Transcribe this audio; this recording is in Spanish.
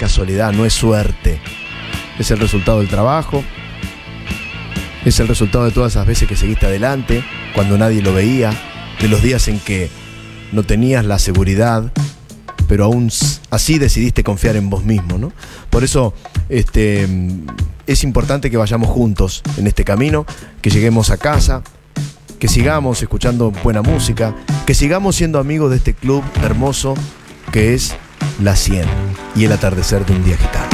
casualidad, no es suerte. Es el resultado del trabajo, es el resultado de todas esas veces que seguiste adelante, cuando nadie lo veía, de los días en que no tenías la seguridad, pero aún así decidiste confiar en vos mismo, ¿no? Por eso es importante que vayamos juntos en este camino, que lleguemos a casa, que sigamos escuchando buena música, que sigamos siendo amigos de este club hermoso que es La 100 y el atardecer de un día gitano.